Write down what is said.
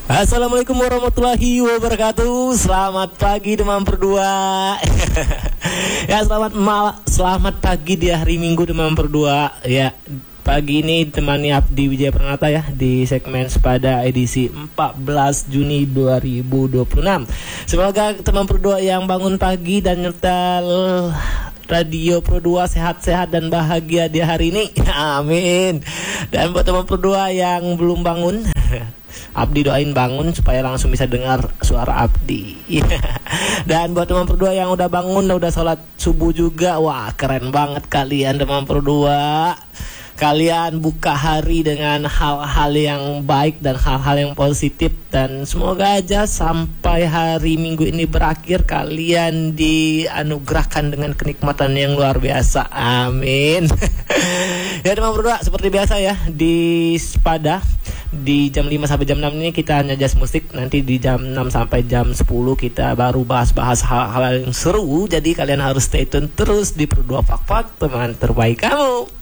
Assalamualaikum warahmatullahi wabarakatuh. Selamat pagi Demam Berdua. Ya, selamat pagi di hari Minggu Demam Berdua. Ya, pagi ini ditemani Abdi Wijaya Pranata ya di segmen Sepada edisi 14 Juni 2026. Semoga teman berdua yang bangun pagi dan nyetel Radio Pro 2 sehat-sehat dan bahagia di hari ini. Amin. Dan buat teman berdua yang belum bangun, Abdi doain bangun supaya langsung bisa dengar suara Abdi. Dan buat teman berdua yang udah bangun, udah sholat subuh juga, wah keren banget kalian teman berdua. Kalian buka hari dengan hal-hal yang baik dan hal-hal yang positif. Dan semoga aja sampai hari Minggu ini berakhir kalian dianugerahkan dengan kenikmatan yang luar biasa. Amin. Ya teman berdua, seperti biasa ya di Sepada di jam 5 sampai jam 6 ini kita hanya jazz musik. Nanti di jam 6 sampai jam 10 kita baru bahas-bahas hal-hal yang seru. Jadi kalian harus stay tune terus di Pro 2 Fak Fak, teman terbaik kamu.